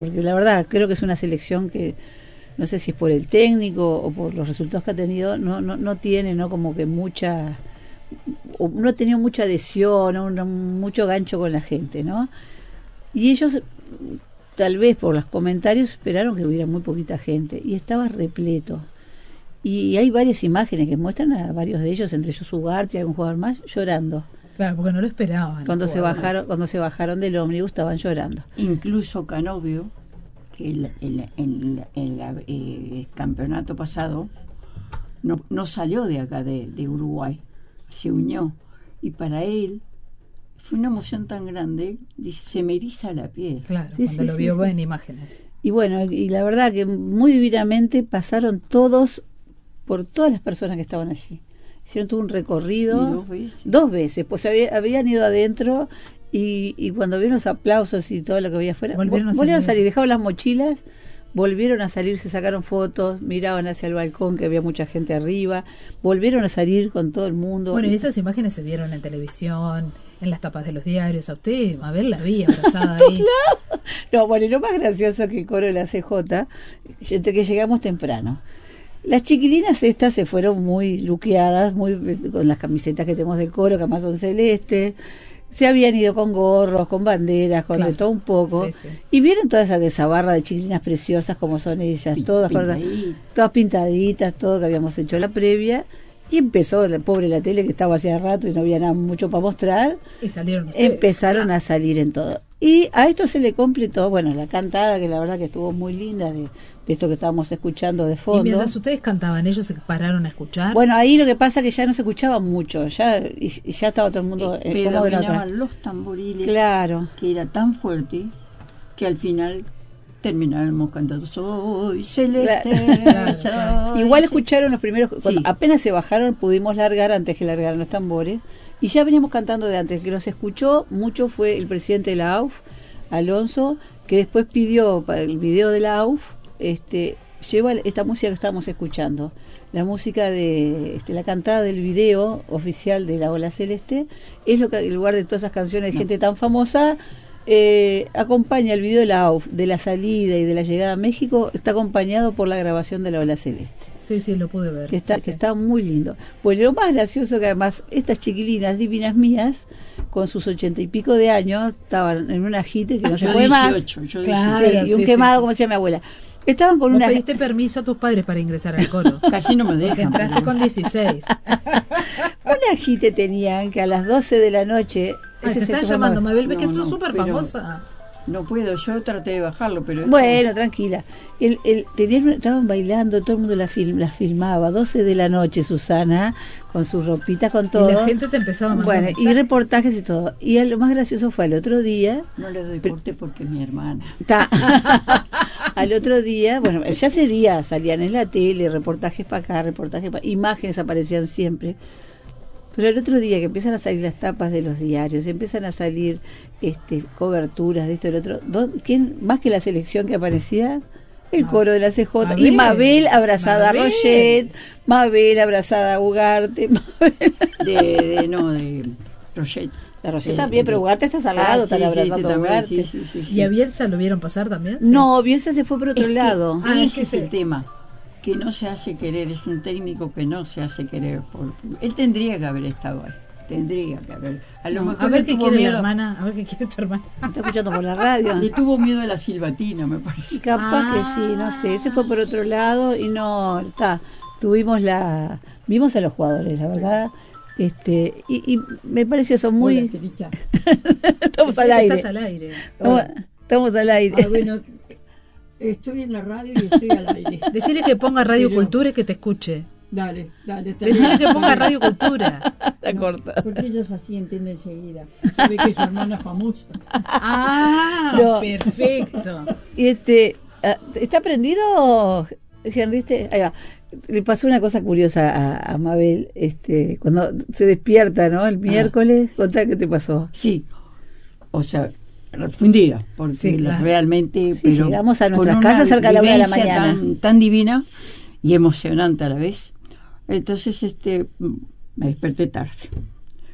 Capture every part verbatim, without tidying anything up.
Porque la verdad creo que es una selección que no sé si es por el técnico o por los resultados que ha tenido, no no no tiene no como que mucha, o no ha tenido mucha adhesión, no, no, mucho gancho con la gente, ¿no? Y ellos tal vez por los comentarios esperaron que hubiera muy poquita gente y estaba repleto. Y hay varias imágenes que muestran a varios de ellos, entre ellos Ugarte y algún jugador más, llorando. Claro, porque no lo esperaban. Cuando se bajaron, cuando se bajaron del ómnibus estaban llorando. Incluso Canovio, que el, el, el, el, el eh, campeonato pasado no, no salió de acá de, de Uruguay, se unió. Y para él fue una emoción tan grande, dice, se me eriza la piel. Claro, sí, cuando sí, lo sí, vio sí. en imágenes. Y bueno, y la verdad que muy divinamente pasaron todos por todas las personas que estaban allí. Hicieron todo un recorrido. Y dos veces. Dos veces, pues había, habían ido adentro y, y cuando vieron los aplausos y todo lo que había afuera, volvieron, vo- a, volvieron a salir. salir, dejaron las mochilas, volvieron a salir, se sacaron fotos, miraban hacia el balcón que había mucha gente arriba, volvieron a salir con todo el mundo. Bueno, y esas imágenes se vieron en televisión, en las tapas de los diarios. A usted, a ver, la vi abrazada ahí. No, bueno, y lo más gracioso que el coro de la C J, entre que llegamos temprano. Las chiquilinas estas se fueron muy luqueadas, muy con las camisetas que tenemos del coro, que además son celestes. Se habían ido con gorros, con banderas, con Claro. de todo un poco. Sí, sí. Y vieron toda esa, esa barra de chiquilinas preciosas como son ellas, Pin- todas, pintadita. todas pintaditas, todo que habíamos hecho la previa. Y empezó, la pobre la tele que estaba hacía rato y no había nada mucho para mostrar. Y salieron ustedes. Empezaron a salir en todo. Y a esto se le completó, bueno, la cantada, que la verdad que estuvo muy linda, de, de esto que estábamos escuchando de Y fondo. mientras ustedes cantaban, ellos se pararon a escuchar. Bueno, ahí lo que pasa es que ya no se escuchaba mucho, ya y, y ya estaba todo el mundo eh, Pero cómodo en otra. dominaban los tamboriles, Claro. que era tan fuerte que al final terminamos cantando Soy celeste, Claro, soy claro. Igual ce-". escucharon los primeros, cuando Sí. apenas se bajaron, pudimos largar antes que largaran los tambores, y ya veníamos cantando de antes. El que nos escuchó mucho fue el presidente de la A U F, Alonso, que después pidió para el video de la A U F, este, lleva esta música que estábamos escuchando, la música de este, la cantada del video oficial de La Ola Celeste, es lo que en lugar de todas esas canciones de No. gente tan famosa, eh, acompaña el video de la A U F, de la salida y de la llegada a México, está acompañado por la grabación de La Ola Celeste. Sí, sí, lo pude ver. Que está, sí, que sí. está muy lindo. Pues lo más gracioso que además estas chiquilinas divinas mías, con sus ochenta y pico de años, estaban en un ajite que no se Yo puede más. dieciocho, yo Claro. dieciocho. Sí, y un sí, quemado, sí, sí. como decía mi abuela. Estaban con ¿Vos una... pediste permiso a tus padres para ingresar al coro? Casi no me Porque dejan. entraste pero- con dieciséis. Un ajite tenían que a las doce de la noche... Ay, ese te se están tomaba- llamando, Mabel, ves que No, sos no, súper pero- famosa. No puedo, yo traté de bajarlo, pero... Bueno, tranquila. El, el, tenían, estaban bailando, todo el mundo la film, las filmaba. doce de la noche, Susana, con sus ropitas, con todo. Y la gente te empezaba a mandar Bueno, y mensajes. reportajes y todo. Y lo más gracioso fue el otro día... No le reporté porque es mi hermana. Ta. Al otro día, bueno, ya ese día salían en la tele, reportajes para acá, reportajes para... Imágenes aparecían siempre. Pero el otro día que empiezan a salir las tapas de los diarios, empiezan a salir este, coberturas de esto y lo otro, ¿dó- ¿quién más que la selección que aparecía? El coro de la C J. Y Mabel. Mabel abrazada Mabel. a Roget, Mabel abrazada a Ugarte, Mabel... De, de no, de Roget. La Roget Sí, también, pero sí. Ugarte está al lado, Ah, están sí, sí, abrazando sí, a también, Ugarte. sí, sí, sí, sí. ¿Y a Bielsa lo vieron pasar también? Sí. No, Bielsa se fue por otro Es que lado. Ah, ese que es sí. el tema, que no se hace querer, es un técnico que no se hace querer. Por, él tendría que haber estado ahí, tendría que haber. A lo No, mejor a ver le qué tuvo quiere miedo, la hermana, a ver qué quiere tu hermana. Está escuchando por la radio. le tuvo miedo a la silbatina, me parece. Capaz Ah. que sí, no sé. Ese fue por otro lado y no, está. Tuvimos la. Vimos a los jugadores, la verdad. Este, y, y me pareció eso Hola, muy. Terita. Estamos Decile al que aire. Estás al aire. Estamos, estamos al aire. Ah, bueno, estoy en la radio y estoy al aire. Decirle que ponga Radio Pero- Cultura y que te escuche. Dale, dale. está Decirle bien. que ponga Radio Cultura. Está corta. Porque ellos así entienden enseguida. Sabe que su hermana es famosa. Ah, No. perfecto. Y este, ah, ¿está prendido, Henry? Este? Ahí va. Le pasó una cosa curiosa a, a Mabel, este, cuando se despierta, ¿no? El miércoles, contá qué te pasó. Sí, o sea, fundida, porque Sí, claro. realmente... Sí, pero llegamos a con nuestras una casas cerca de la una de la vivencia mañana. Tan, tan divina y emocionante a la vez. Entonces, este, me desperté tarde.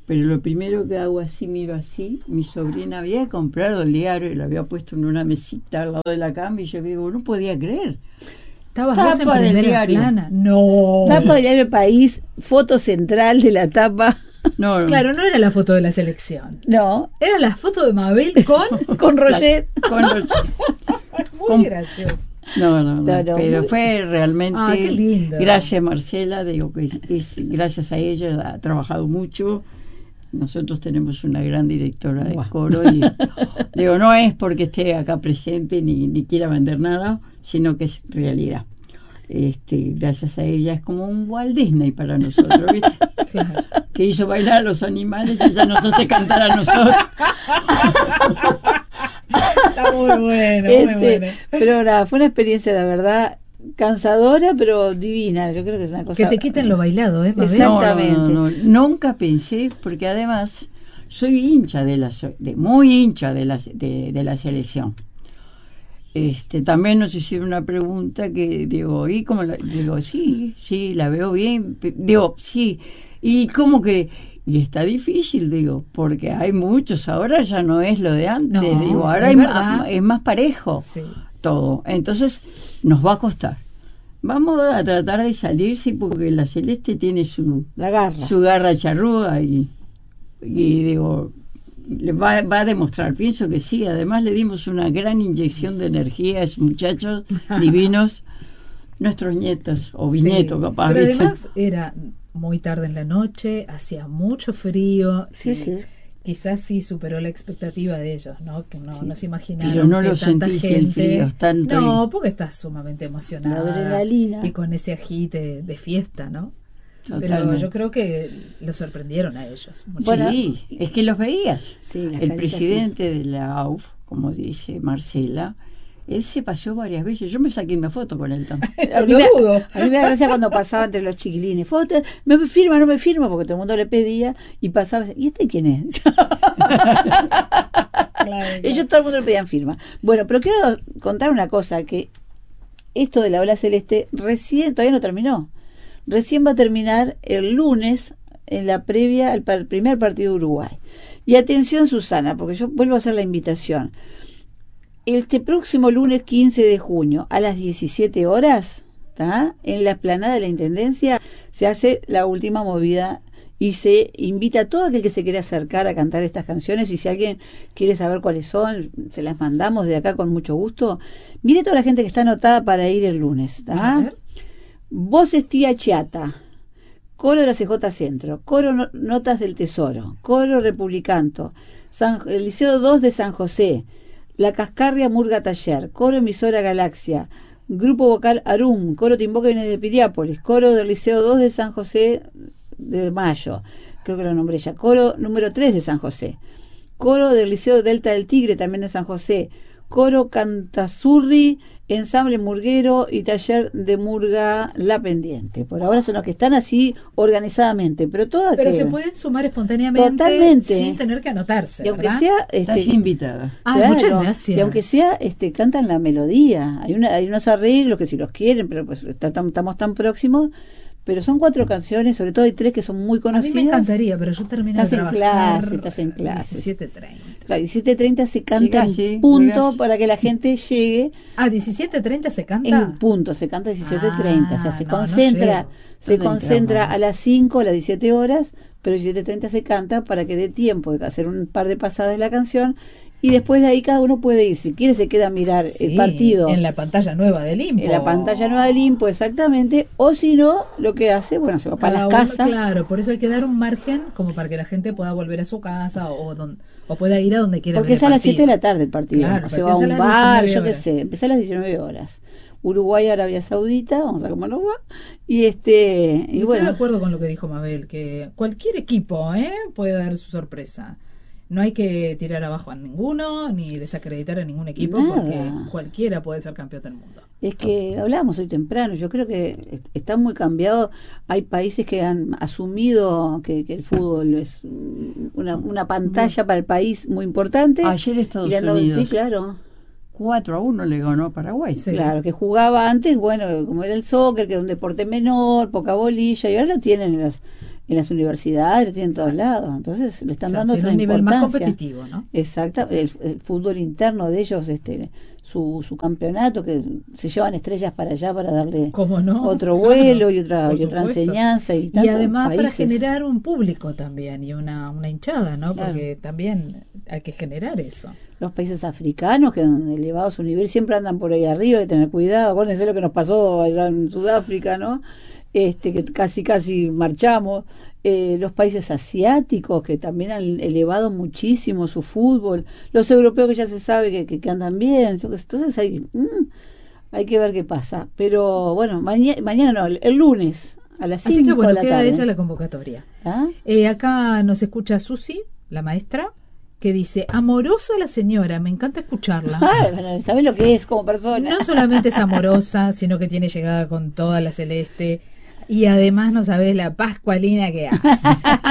Pero lo primero que hago así, miro así, mi sobrina había comprado el diario y lo había puesto en una mesita al lado de la cama y yo digo, no podía creer. Estabas vos en Tapa del primera diario. plana. No. Tapa del diario El País, foto central de la tapa. No, no. Claro, no era la foto de la selección. No, Era la foto de Mabel con... con Roget. La- con los- Muy Con- gracioso. No, no, no, No, no, pero muy- fue realmente Ah, qué lindo. gracias Marcela, digo que es, es gracias a ella, ha trabajado mucho. Nosotros tenemos una gran directora de Guau. coro y digo, no es porque esté acá presente ni, ni quiera vender nada, sino que es realidad. Este, gracias a ella es como un Walt Disney para nosotros, ¿viste? Claro. Que hizo bailar a los animales y ya nos hace cantar a nosotros. Está muy bueno, muy Este, bueno. pero nada, fue una experiencia, la verdad, cansadora, pero divina. Yo creo que es una cosa. Que te quiten lo bailado, ¿eh, Mabel? Exacto. No, no, no, no, nunca pensé, porque además soy hincha de la, so- de, muy hincha de la, de, de la selección. Este, también nos hicieron una pregunta que digo, ¿y cómo la? Digo, sí, sí, la veo bien. Pe- Digo, sí. ¿Y cómo que? Y está difícil, digo, porque hay muchos. Ahora ya no es lo de antes. No, digo, sí, ahora es hay verdad. ma- es más parejo Sí. todo. Entonces, nos va a costar. Vamos a tratar de salir, sí, porque la Celeste tiene su, La garra. su garra charrúa y, y digo, le va, va a demostrar, pienso que sí, además le dimos una gran inyección de energía a esos muchachos divinos, nuestros nietos o bisnietos Sí. capaz. Pero ¿viste? además era muy tarde en la noche, hacía mucho frío. Sí, y sí. Quizás sí superó la expectativa de ellos, ¿no? Que no, Sí. no se imaginaron Pero no que lo tanta sentís el gente... frío, tanto No, y- porque estás sumamente emocionada. La adrenalina. Y con ese agite de fiesta, ¿no? Pero Totalmente. yo creo que lo sorprendieron a ellos. Bueno, muchísimo. Sí, es que los veías. Sí, las El caritas, presidente de la A U F, como dice Marcela, él se pasó varias veces. Yo me saqué una foto con él también. A mí, Lo me, dudo. a mí me da gracia cuando pasaba entre los chiquilines. Foto, me firma, no me firma, porque todo el mundo le pedía y pasaba. ¿Y este quién es? Claro, Ellos todo el mundo le pedían firma. Bueno, pero quiero contar una cosa, que esto de la ola celeste recién, todavía no terminó. Recién va a terminar el lunes en la previa al par- primer partido de Uruguay. Y atención, Susana, porque yo vuelvo a hacer la invitación. Este próximo lunes quince de junio a las diecisiete horas, ¿tá? En la explanada de la Intendencia se hace la última movida y se invita a todo aquel que se quiera acercar a cantar estas canciones, y si alguien quiere saber cuáles son, se las mandamos de acá con mucho gusto. Mire toda la gente que está anotada para ir el lunes, A ¿tá? ver. Voces Tía Chiata, Coro de la C J Centro, Coro no- Notas del Tesoro, Coro Republicanto, San, el Liceo dos de San José, La Cascarria Murga Taller, Coro Emisora Galaxia, Grupo Vocal Arum, Coro Timbó que viene de Piriápolis, Coro del Liceo dos de San José de Mayo, creo que lo nombré ya, Coro número tres de San José, Coro del Liceo Delta del Tigre también de San José, Coro Cantazurri, Ensamble Murguero y Taller de Murga La Pendiente. Por ahora son los que están así organizadamente, pero todas Pero que- se pueden sumar espontáneamente Totalmente. sin tener que anotarse, y aunque ¿verdad? sea Estás este, invitada. Ay, claro, muchas gracias. y aunque sea este cantan la melodía, hay una hay unos arreglos que si los quieren, pero pues está tan- estamos tan próximos, pero son cuatro canciones, sobre todo hay tres que son muy A mí conocidas. me encantaría, pero yo termino Estás de en trabajar clase, estás en clase. diecisiete treinta. Claro, diecisiete treinta se canta Llegás, en sí, punto llegás. para que la gente llegue Ah, diecisiete treinta se canta. en punto, se canta diecisiete treinta, o sea, Ah, se no, no concentra, llego. se ¿Dónde concentra entramos? a las cinco, a las diecisiete horas, pero diecisiete treinta se canta para que dé tiempo de hacer un par de pasadas de la canción, y después de ahí cada uno puede ir, si quiere se queda a mirar Sí, el partido en la pantalla nueva del Limpo. en la pantalla nueva del Impo, exactamente, o si no, lo que hace, bueno, se va para Cada las uno, casas. claro, por eso hay que dar un margen como para que la gente pueda volver a su casa o, don- o pueda ir a donde quiera. Porque ver es el a las partido. siete de la tarde el partido. Claro, o el se va a partido un es a las bar, diecinueve yo qué horas. sé. Empieza a las diecinueve horas. Uruguay, Arabia Saudita, vamos a ver cómo nos va. Y este, Y y estoy bueno, de acuerdo con lo que dijo Mabel, que cualquier equipo ¿eh? puede dar su sorpresa. No hay que tirar abajo a ninguno, ni desacreditar a ningún equipo, Nada. porque cualquiera puede ser campeón del mundo. es que hablábamos hoy temprano, yo creo que est- está muy cambiado. Hay países que han asumido que, que el fútbol es una, una pantalla para el país muy importante. Ayer Estados Y le han dado- Unidos sí, claro. cuatro a uno le ganó a Paraguay. Sí. Claro, que jugaba antes, bueno, como era el soccer, que era un deporte menor, poca bolilla, y ahora lo tienen en las, en las universidades, lo tienen en todos lados. Entonces le están O sea, dando tiene otra un nivel más importancia. competitivo, ¿no? Exacto, el, el fútbol interno de ellos, este su, su campeonato, que se llevan estrellas para allá para darle ¿Cómo no? otro Claro, vuelo y otra por y otra supuesto. enseñanza. Y, Y tantos además para países. generar un público también y una, una hinchada, ¿no? Claro. Porque también hay que generar eso. Los países africanos que han elevado su nivel siempre andan por ahí arriba, hay que tener cuidado. Acuérdense lo que nos pasó allá en Sudáfrica, ¿no? Este, que casi casi marchamos. Eh, los países asiáticos que también han elevado muchísimo su fútbol. Los europeos que ya se sabe que, que, que andan bien. Entonces hay, mm, hay que ver qué pasa. Pero bueno, maña, mañana no, el, el lunes a las Así que cinco bueno, de la queda tarde. hecha la convocatoria. ¿Ah? Eh, acá nos escucha Susi, la maestra, que dice, amorosa la señora, me encanta escucharla. Ay, bueno, ¿sabés lo que es como persona? No solamente es amorosa, sino que tiene llegada con toda la celeste. Y además no sabés la pascualina que hace.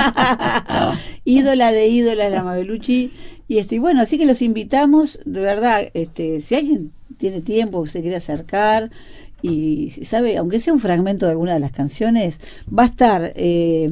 Ídola de ídolas la Mabelucci. Y este, y bueno, así que los invitamos, de verdad, este, si alguien tiene tiempo, se quiere acercar y sabe, aunque sea un fragmento de alguna de las canciones, va a estar eh,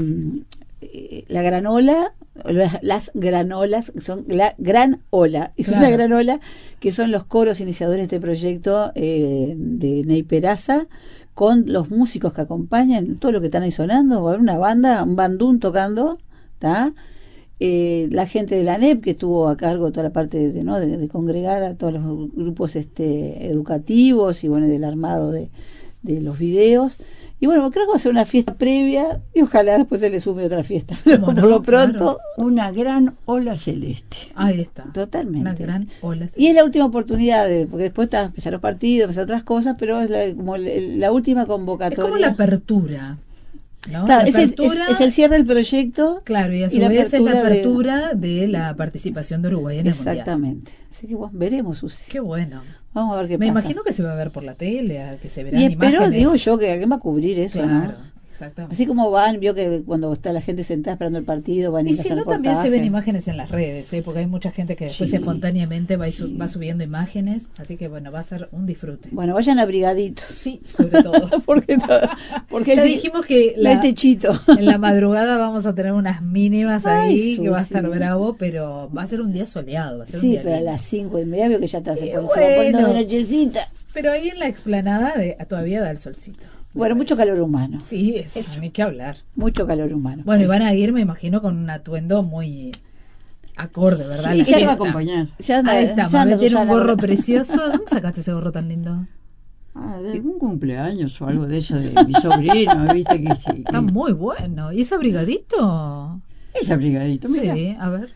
la granola, las, las granolas, son la gran ola, es Claro. una granola que son los coros iniciadores de este proyecto eh, de Ney Peraza, con los músicos que acompañan, todo lo que están ahí sonando, va a haber una banda, un bandún tocando, ¿está? Eh, la gente de la N E P que estuvo a cargo de toda la parte de, ¿no? de, de congregar a todos los grupos este educativos y bueno, del armado de, de los videos. Y bueno, creo que va a ser una fiesta previa y ojalá después se le sume otra fiesta. Pero ¿Cómo por no? lo pronto, Claro. Una gran ola celeste. Ahí está. totalmente. Una gran ola. Y es la última oportunidad, de, porque después está, empezar los partidos, empezar otras cosas, pero es la, como la, la última Es convocatoria. como la apertura, ¿no? Claro, La es, el, es- apertura- es el cierre del proyecto. Claro, y a su y la vez es la apertura de- apertura de, la participación de Uruguay en el Mundial. Exactamente. Así que bueno, veremos, Susi. Qué bueno. Vamos a ver qué Me pasa. imagino que se va a ver por la tele, que se verán Y espero, imágenes. digo yo, que alguien va a cubrir eso, Claro, ¿no? exactamente. Así como van, vio que cuando está la gente sentada esperando el partido, van a Y ir a si hacer no, también se ven reportaje. imágenes en las redes, ¿eh? Porque hay mucha gente que después Sí, espontáneamente va, y su- sí. va subiendo imágenes, así que bueno, va a ser un disfrute. Bueno, vayan abrigaditos. Sí, sobre todo. porque no- porque Ya si- dijimos que no hay la, techito. en la madrugada vamos a tener unas mínimas ahí, Ay, que va a Susi. estar bravo, pero va a ser un día soleado, va a ser un Sí, día pero a lindo. las cinco y media veo que ya está, se, Eh, pone- se va poniendo bueno. de nochecita. Pero ahí en la explanada de, todavía da el solcito. Bueno, mucho calor humano. Sí, eso, ni que hablar. Mucho calor humano. Bueno, y van a ir, me imagino, con un atuendo muy acorde, ¿verdad? Sí, La ya te va a fiesta. acompañar. Ya anda, Ahí está, ya anda Mabel tiene un Susana gorro ahora. precioso. ¿Dónde sacaste ese gorro tan lindo? Ah, de algún cumpleaños o algo de eso de mi sobrino, viste que sí. Está muy bueno. ¿Y ese abrigadito? Es abrigadito, mira. Sí, a ver.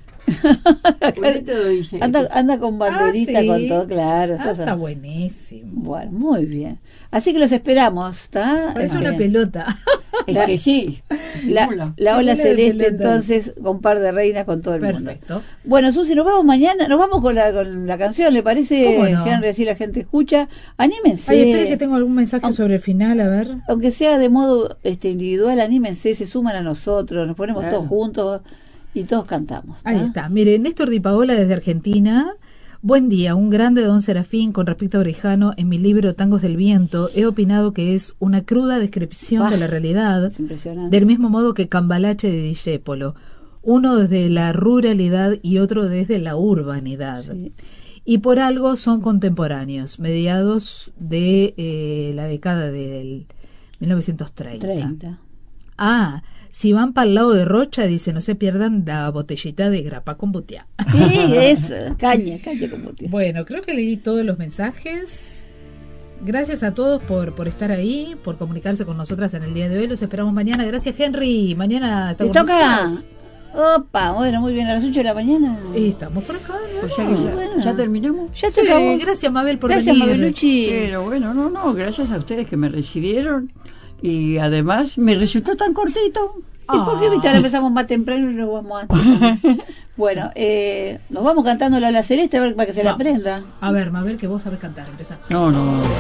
Julieta dice, Anda, anda con banderita, Ah, sí. con todo, claro. Ah, estás- está buenísimo. Bueno, muy bien. Así que los esperamos, ¿está? Parece Este, una pelota. es que sí. La, Simula. la ola Qué buena celeste, pelota. entonces, con par de reinas con todo el mundo. Perfecto. Bueno, Susi, nos vamos mañana, nos vamos con la, con la canción, ¿le parece, ¿Cómo no? Henry? Así la gente escucha. Anímense. Ay, espere que tengo algún mensaje Aunque- sobre el final, a ver. Aunque sea de modo este individual, anímense, se suman a nosotros, nos ponemos Claro. todos juntos y todos cantamos. ¿tá? Ahí está. Mire, Néstor Di Paola desde Argentina. Buen día, un grande don Serafín. Con respecto a Orejano, en mi libro Tangos del Viento he opinado que es una cruda descripción Ah, de la realidad, Es impresionante. del mismo modo que Cambalache de Discépolo, uno desde la ruralidad y otro desde la urbanidad. Sí. Y por algo son contemporáneos, mediados de eh, la década del mil novecientos treinta. treinta. Ah, si van para el lado de Rocha, dice, no se pierdan la botellita de grapá con butiá. Sí, eso, caña, caña como tío. Bueno, creo que leí todos los mensajes. Gracias a todos por, por estar ahí, por comunicarse con nosotras en el día de hoy. Los esperamos mañana. Gracias, Henry. Mañana ¿Te estamos toca? nosotras. Opa, bueno, muy bien, a las ocho de la mañana. Y estamos por acá. de nuevo. O sea que ya, bueno. ya terminamos. Ya se Sí, acabó. gracias, Mabel, por Gracias, venir. Mabelucci. Pero bueno, no, no, gracias a ustedes que me recibieron y además me resultó tan cortito. ¿Y por qué, Ah. viste, ahora empezamos más temprano y nos vamos antes? Bueno, eh, nos vamos cantando la ola celeste a ver para que se la Vamos. aprenda. A ver, Mabel, que vos sabés cantar. Empezá. No, no.